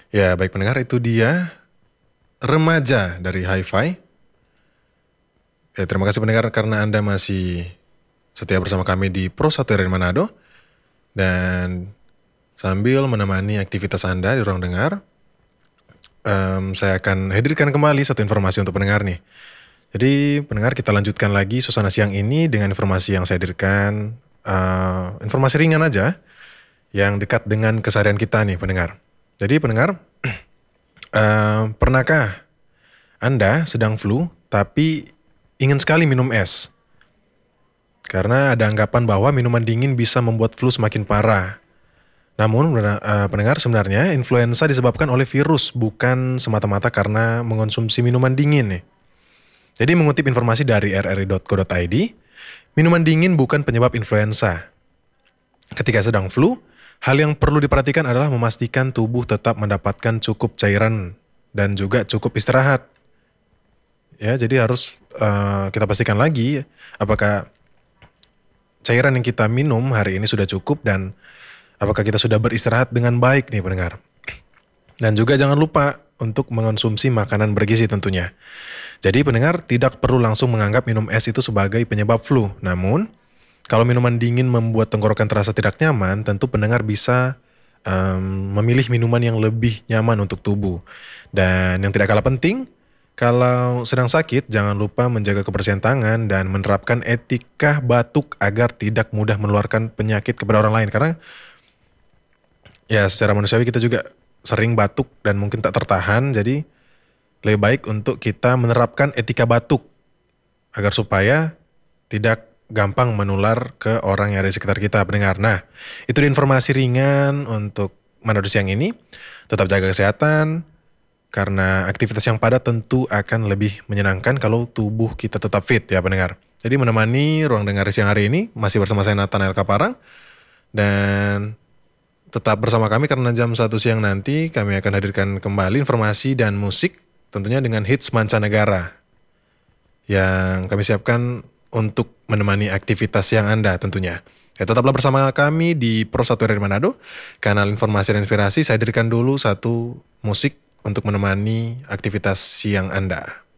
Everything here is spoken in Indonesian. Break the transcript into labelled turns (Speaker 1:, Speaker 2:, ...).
Speaker 1: Ya, baik pendengar, itu dia Remaja dari Hi-Fi. Ya, terima kasih pendengar karena Anda masih setia bersama kami di Pro 1 RRI Manado. Dan sambil menemani aktivitas Anda di ruang dengar, saya akan hadirkan kembali satu informasi untuk pendengar nih. Jadi pendengar, kita lanjutkan lagi suasana siang ini dengan informasi yang saya hadirkan. Informasi ringan aja, yang dekat dengan keseharian kita nih pendengar. Jadi pendengar, pernahkah Anda sedang flu tapi ingin sekali minum es? Karena ada anggapan bahwa minuman dingin bisa membuat flu semakin parah. Namun pendengar, sebenarnya influenza disebabkan oleh virus, bukan semata-mata karena mengonsumsi minuman dingin nih. Jadi mengutip informasi dari rri.co.id, minuman dingin bukan penyebab influenza. Ketika sedang flu, hal yang perlu diperhatikan adalah memastikan tubuh tetap mendapatkan cukup cairan dan juga cukup istirahat. Ya, jadi harus kita pastikan lagi apakah cairan yang kita minum hari ini sudah cukup dan apakah kita sudah beristirahat dengan baik nih pendengar. Dan juga jangan lupa untuk mengonsumsi makanan bergizi tentunya. Jadi pendengar tidak perlu langsung menganggap minum es itu sebagai penyebab flu. Namun, kalau minuman dingin membuat tenggorokan terasa tidak nyaman, tentu pendengar bisa memilih minuman yang lebih nyaman untuk tubuh. Dan yang tidak kalah penting, kalau sedang sakit, jangan lupa menjaga kebersihan tangan dan menerapkan etika batuk agar tidak mudah menularkan penyakit kepada orang lain. Karena ya secara manusiawi kita juga sering batuk dan mungkin tak tertahan, jadi lebih baik untuk kita menerapkan etika batuk agar supaya tidak gampang menular ke orang yang ada di sekitar kita pendengar. Nah, itu informasi ringan untuk Manado siang ini. Tetap jaga kesehatan, karena aktivitas yang padat tentu akan lebih menyenangkan kalau tubuh kita tetap fit ya pendengar. Jadi menemani ruang dengar siang hari ini masih bersama saya Nathanael Kaparang. Dan tetap bersama kami karena jam 1 siang nanti kami akan hadirkan kembali informasi dan musik tentunya dengan hits mancanegara yang kami siapkan untuk menemani aktivitas siang Anda tentunya. Ya, tetaplah bersama kami di Pro 1 RRI Manado, kanal informasi dan inspirasi. Saya hadirkan dulu satu musik untuk menemani aktivitas siang Anda.